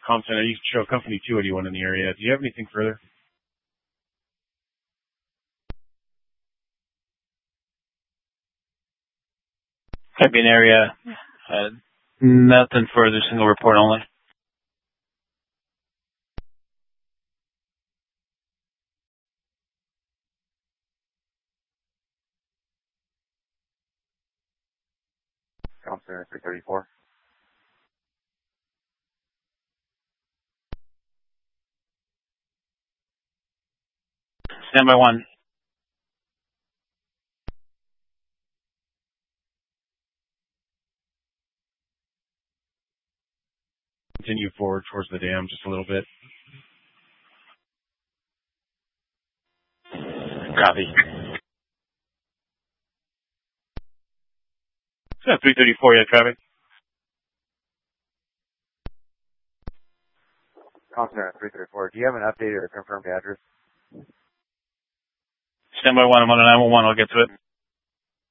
comm center. You show company 281 in the area. Do you have anything further? Caribbean area. Nothing further, single report only. Comm center 334. Standby 1. Continue forward towards the dam just a little bit. Copy. 334, yeah, traffic. Comm center 334. Do you have an updated or confirmed address? Standby 1, I'm on a 911, I'll get to it.